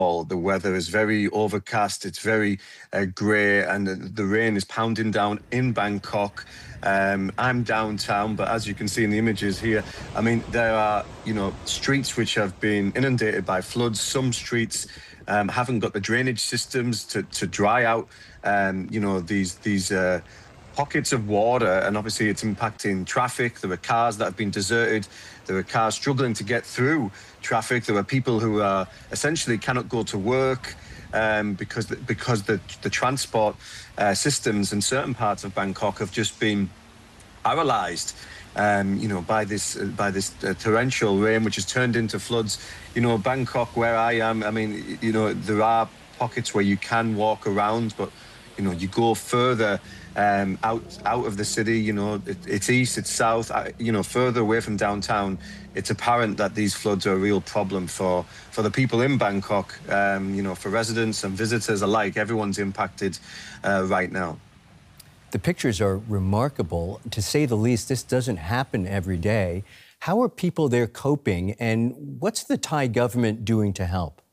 The weather is very overcast. It's very grey, and the rain is pounding down in Bangkok. I'm downtown, but as you can see in the images here, I mean, there are, streets which have been inundated by floods. Some streets haven't got the drainage systems to dry out, these pockets of water, and obviously it's impacting traffic. There are cars that have been deserted. There are cars struggling to get through traffic. There are people who are essentially cannot go to work because the transport systems in certain parts of Bangkok have just been paralyzed. By this torrential rain, which has turned into floods. Bangkok, where I am, I mean, there are pockets where you can walk around, but you go further out of the city. It's east, it's south. Further away from downtown, it's apparent that these floods are a real problem for the people in Bangkok. For residents and visitors alike, everyone's impacted right now. The pictures are remarkable, to say the least. This doesn't happen every day. How are people there coping, and what's the Thai government doing to help?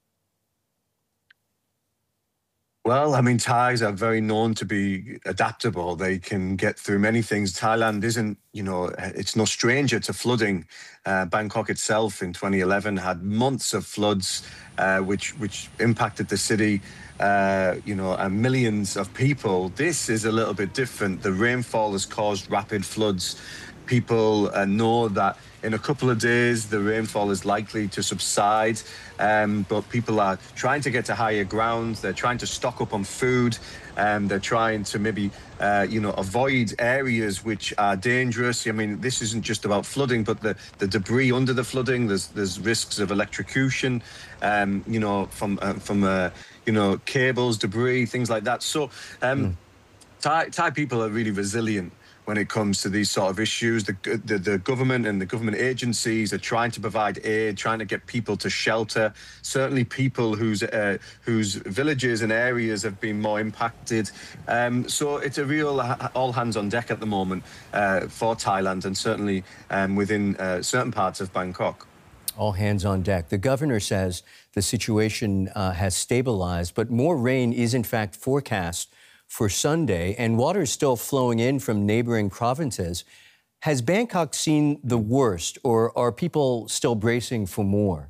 Well, I mean, Thais are very known to be adaptable. They can get through many things. Thailand isn't, it's no stranger to flooding. Bangkok itself in 2011 had months of floods, which impacted the city, and millions of people. This is a little bit different. The rainfall has caused rapid floods. People know that in a couple of days, the rainfall is likely to subside, but people are trying to get to higher ground. They're trying to stock up on food. They're trying to maybe, avoid areas which are dangerous. I mean, this isn't just about flooding, but the debris under the flooding. There's risks of electrocution, from cables, debris, things like that. So, Thai people are really resilient when it comes to these sort of issues. The government and the government agencies are trying to provide aid, trying to get people to shelter. Certainly people whose villages and areas have been more impacted. So it's a real all hands on deck at the moment for Thailand, and certainly within certain parts of Bangkok. All hands on deck. The governor says the situation has stabilized, but more rain is in fact forecast for Sunday, and water is still flowing in from neighboring provinces. Has Bangkok seen the worst, or are people still bracing for more?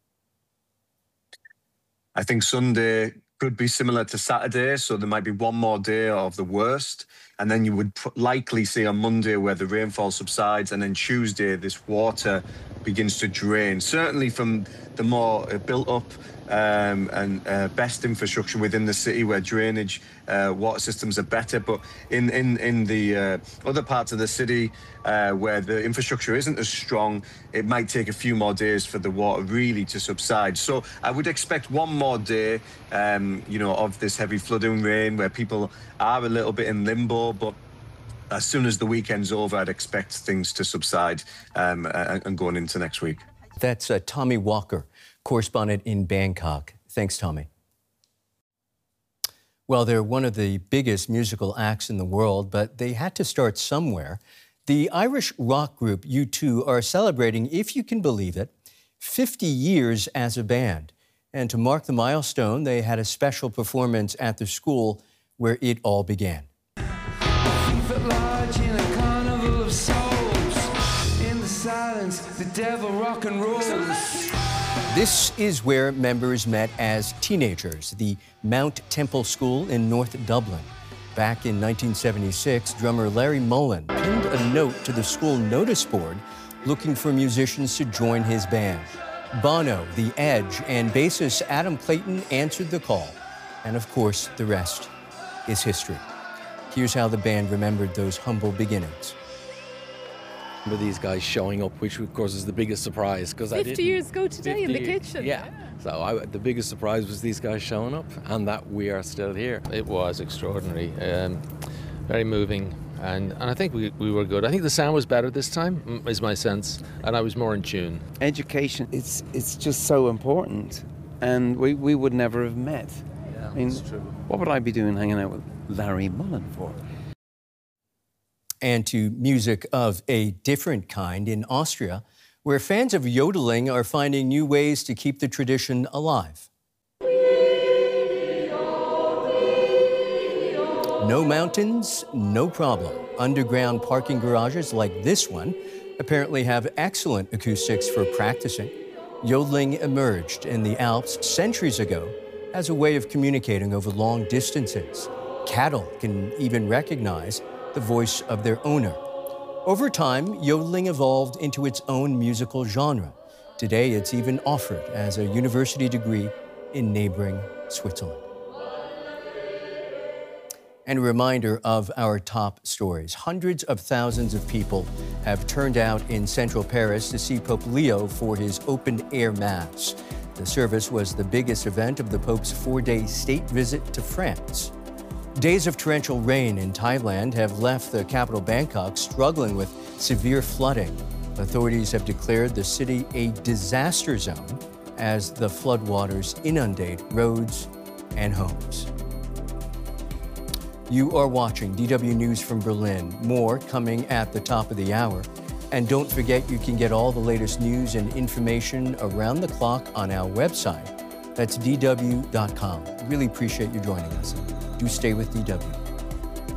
I think Sunday could be similar to Saturday, so there might be one more day of the worst, and then you would likely see on Monday where the rainfall subsides, and then Tuesday this water begins to drain. Certainly from the more built-up and best infrastructure within the city, where drainage water systems are better, but in the other parts of the city where the infrastructure isn't as strong, it might take a few more days for the water really to subside. So I would expect one more day of this heavy flooding rain where people are a little bit in limbo, but as soon as the weekend's over, I'd expect things to subside and going into next week. That's Tommy Walker, correspondent in Bangkok. Thanks, Tommy. Well, they're one of the biggest musical acts in the world, but they had to start somewhere. The Irish rock group U2 are celebrating, if you can believe it, 50 years as a band. And to mark the milestone, they had a special performance at the school where it all began. The devil rock and rolls. This is where members met as teenagers, the Mount Temple School in North Dublin. Back in 1976, drummer Larry Mullen pinned a note to the school notice board looking for musicians to join his band. Bono, The Edge, and bassist Adam Clayton answered the call. And of course, the rest is history. Here's how the band remembered those humble beginnings. With these guys showing up, which of course is the biggest surprise, because 50 years ago today in the kitchen. Yeah. So the biggest surprise was these guys showing up, and that we are still here. It was extraordinary, very moving, and I think we were good. I think the sound was better this time, is my sense, and I was more in tune. Education, it's just so important, and we would never have met. Yeah, I mean, that's true. What would I be doing hanging out with Larry Mullen for? And to music of a different kind in Austria, where fans of yodeling are finding new ways to keep the tradition alive. No mountains, no problem. Underground parking garages like this one apparently have excellent acoustics for practicing. Yodeling emerged in the Alps centuries ago as a way of communicating over long distances. Cattle can even recognize the voice of their owner. Over time, yodeling evolved into its own musical genre. Today, it's even offered as a university degree in neighboring Switzerland. And a reminder of our top stories. Hundreds of thousands of people have turned out in central Paris to see Pope Leo for his open-air Mass. The service was the biggest event of the Pope's 4-day state visit to France. Days of torrential rain in Thailand have left the capital Bangkok struggling with severe flooding. Authorities have declared the city a disaster zone as the floodwaters inundate roads and homes. You are watching DW News from Berlin. More coming at the top of the hour. And don't forget, you can get all the latest news and information around the clock on our website. That's dw.com. Really appreciate you joining us. Do stay with DW.